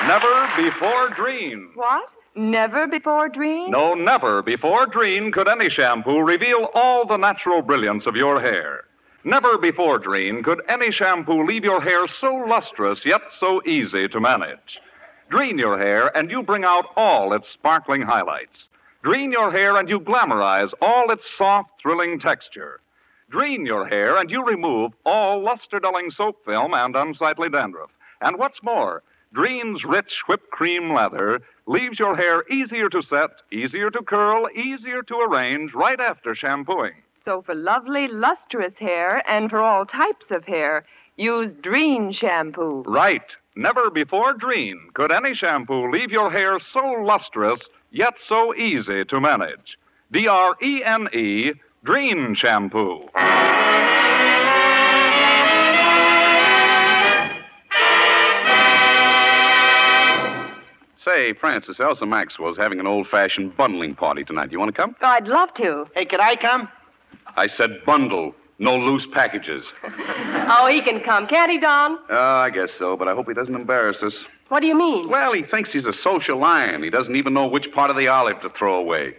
Never before Dreen. What? Never before Dreen? No, never before Dreen could any shampoo reveal all the natural brilliance of your hair. Never before Dreen could any shampoo leave your hair so lustrous yet so easy to manage. Dreen your hair and you bring out all its sparkling highlights. Dreen your hair and you glamorize all its soft, thrilling texture. Dreen your hair and you remove all luster-dulling soap film and unsightly dandruff. And what's more, Dreen's rich whipped cream lather leaves your hair easier to set, easier to curl, easier to arrange right after shampooing. So for lovely, lustrous hair and for all types of hair, use Dreen shampoo. Right. Never before Dreen could any shampoo leave your hair so lustrous, yet so easy to manage. D-R-E-N-E, Dreen shampoo. Say, Francis, Elsa Maxwell's having an old-fashioned bundling party tonight. You want to come? Oh, I'd love to. Hey, could I come? I said bundle, no loose packages. Oh, he can come. Can't he, Don? I guess so, but I hope he doesn't embarrass us. What do you mean? Well, he thinks he's a social lion. He doesn't even know which part of the olive to throw away.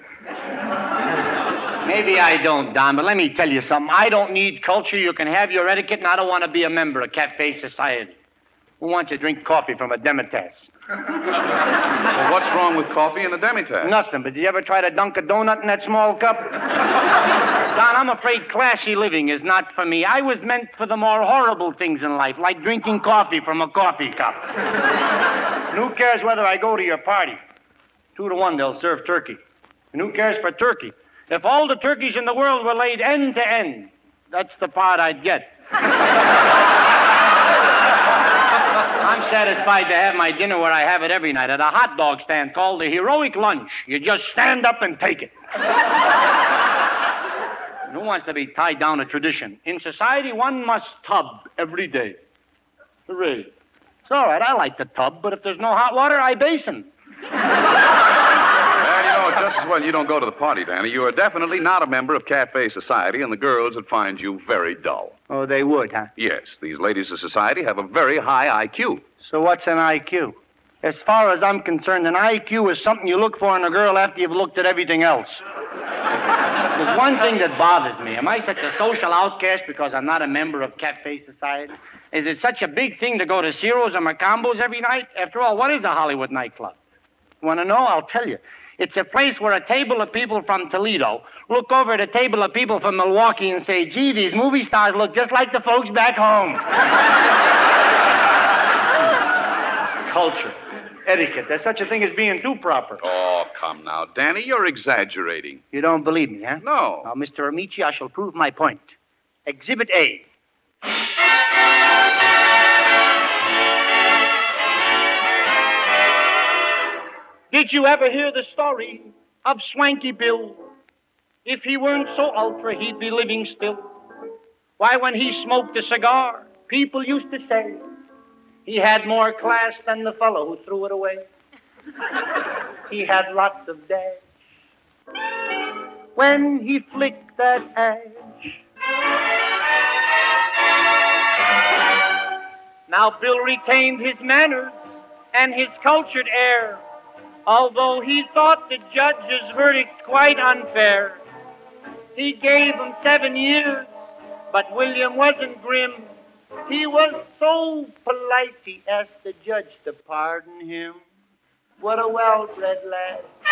Maybe I don't, Don, but let me tell you something. I don't need culture. You can have your etiquette, and I don't want to be a member of Cafe Society. Who wants to drink coffee from a demitasse? Well, what's wrong with coffee and a demitasse? Nothing, but did you ever try to dunk a donut in that small cup? Don, I'm afraid classy living is not for me. I was meant for the more horrible things in life, like drinking coffee from a coffee cup. And who cares whether I go to your party? 2-1, they'll serve turkey. And who cares for turkey? If all the turkeys in the world were laid end to end, that's the part I'd get. I'm satisfied to have my dinner where I have it every night, at a hot dog stand called the Heroic Lunch. You just stand up and take it. Who wants to be tied down to tradition? In society, one must tub every day. Hooray. It's all right, I like to tub, but if there's no hot water, I basin. Well, you know, just as well you don't go to the party, Danny. You are definitely not a member of Cafe Society, and the girls would find you very dull. Oh, they would, huh? Yes, these ladies of society have a very high IQ. So what's an IQ? As far as I'm concerned, an IQ is something you look for in a girl after you've looked at everything else. There's one thing that bothers me. Am I such a social outcast because I'm not a member of Cafe Society? Is it such a big thing to go to Ciro's or Macambo's every night? After all, what is a Hollywood nightclub? Want to know? I'll tell you. It's a place where a table of people from Toledo look over at a table of people from Milwaukee and say, gee, these movie stars look just like the folks back home. Culture. Etiquette. There's such a thing as being too proper. Oh, come now, Danny, you're exaggerating. You don't believe me, huh? No. Now, Mr. Amici, I shall prove my point. Exhibit A. Did you ever hear the story of Swanky Bill? If he weren't so ultra, he'd be living still. Why, when he smoked a cigar, people used to say he had more class than the fellow who threw it away. He had lots of dash when he flicked that ash. Now Bill retained his manners and his cultured air, although he thought the judge's verdict quite unfair. He gave him 7 years, but William wasn't grim. He was so polite, he asked the judge to pardon him. What a well-bred lad.